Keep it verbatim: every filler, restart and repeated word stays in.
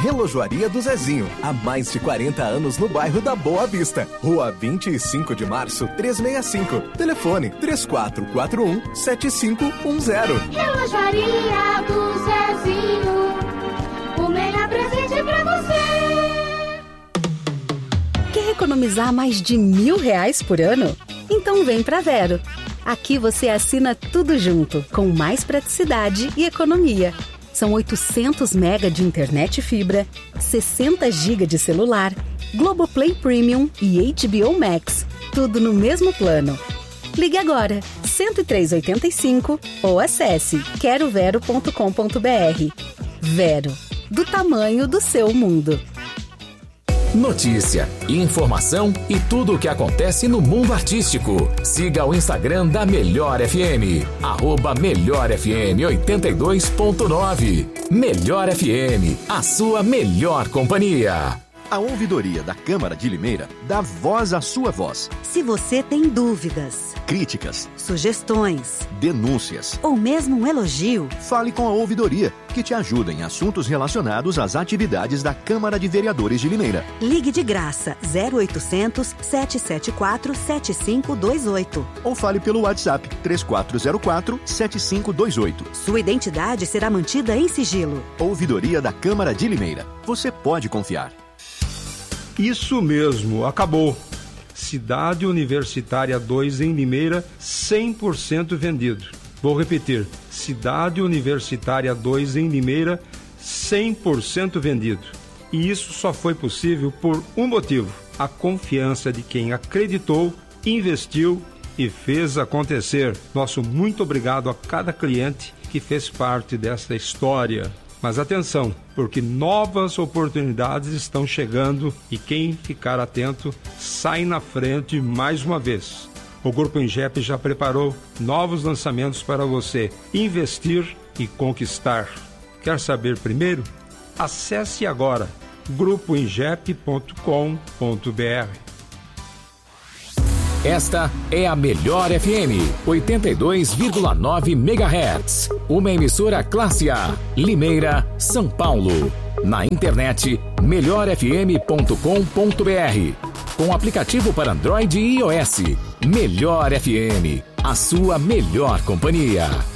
Relojoaria do Zezinho, há mais de quarenta anos no bairro da Boa Vista. Rua vinte e cinco de março, trezentos e sessenta e cinco. Telefone três quatro quatro um, sete cinco um zero. Relojoaria do Zezinho, o melhor presente pra você. Quer economizar mais de mil reais por ano? Então vem pra Vero. Aqui você assina tudo junto, com mais praticidade e economia. São oitocentos megas de internet fibra, sessenta gigas de celular, Globoplay Premium e H B O Max. Tudo no mesmo plano. Ligue agora, cento e três oitenta e cinco ou acesse quero vero ponto com ponto br. Vero, do tamanho do seu mundo. Notícia, informação e tudo o que acontece no mundo artístico. Siga o Instagram da Melhor F M, arroba Melhor F M oitenta e dois ponto nove. Melhor F M, a sua melhor companhia. A ouvidoria da Câmara de Limeira dá voz à sua voz. Se você tem dúvidas, críticas, sugestões, denúncias ou mesmo um elogio, fale com a ouvidoria, que te ajuda em assuntos relacionados às atividades da Câmara de Vereadores de Limeira. Ligue de graça zero oitocentos, sete sete quatro, sete cinco dois oito. Ou fale pelo WhatsApp três quatro zero quatro, sete cinco dois oito. Sua identidade será mantida em sigilo. Ouvidoria da Câmara de Limeira. Você pode confiar. Isso mesmo, acabou. Cidade Universitária dois em Limeira, cem por cento vendido. Vou repetir, Cidade Universitária dois em Limeira, cem por cento vendido. E isso só foi possível por um motivo: a confiança de quem acreditou, investiu e fez acontecer. Nosso muito obrigado a cada cliente que fez parte desta história. Mas atenção, porque novas oportunidades estão chegando e quem ficar atento sai na frente mais uma vez. O Grupo Ingep já preparou novos lançamentos para você investir e conquistar. Quer saber primeiro? Acesse agora grupo ingep ponto com ponto br. Esta é a Melhor F M, oitenta e dois vírgula nove megahertz. Uma emissora classe A, Limeira, São Paulo. Na internet, melhor f m ponto com ponto br. Com aplicativo para Android e iOS. Melhor F M, a sua melhor companhia.